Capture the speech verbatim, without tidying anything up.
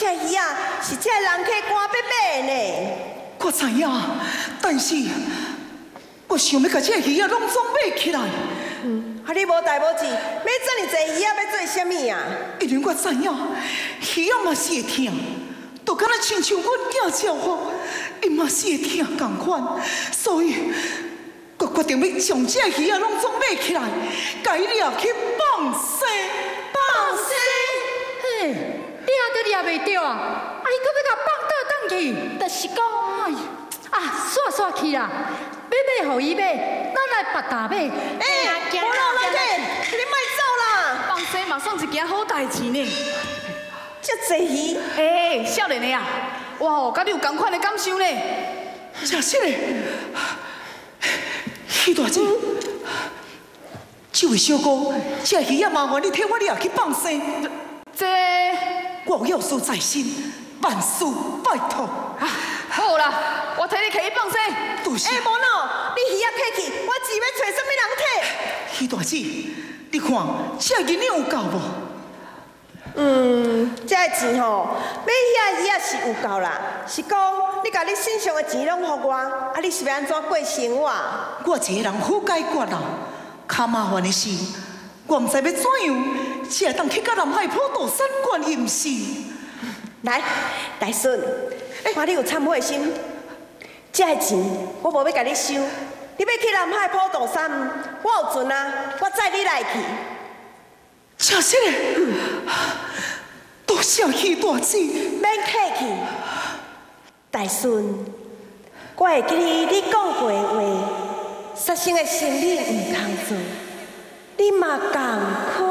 这鱼啊是这人客官要买的呢。 我知影，但是我想要把这鱼啊拢总买起来。 嗯，啊你无代无志，买这么济鱼啊要做啥物啊？ 因为我知影，鱼啊嘛是会疼，就敢若亲像阮囝照我，伊嘛是会疼同款，所以我决定要将这鱼啊拢总买起来，甲伊掠去放生。 放生？ 嘿，掠都掠袂着啊！啊，伊搁要甲放倒转去，就是讲，哎啊，煞煞去啦！要买互伊买，咱来别搭买。 哎，无啦，咱这，你莫走啦！ 放生嘛算一件好代志呢。 这济鱼， 哎，少年的啊，我吼甲你有同款的感受呢。 真是嘞，许大姐，这位小哥，这鱼啊麻烦你替我掠去放生。 这我有要事在身，万事拜托。 啊，好啦，我替你去放生。 都是。 哎，无喏，你鱼啊客去，我钱要找什么人摕？ 许大姐，你看这银两有够无？ 嗯，这钱吼，买遐鱼啊是有够啦，是讲你甲你身上的钱拢互我，啊，你是要安怎过生活？ 我一个人好解决啦，较麻烦的是，我唔知要怎样，才会当去到南海普渡山观吟诗。 来，大孙，看你有忏悔心，这个钱我无要甲你收，你要去南海普渡山，我有船啊，我载你来去。 真是嘞，多谢许大姐。 免客气，大孙，我会记你你讲过的话，杀生的生意唔通做，你嘛共款。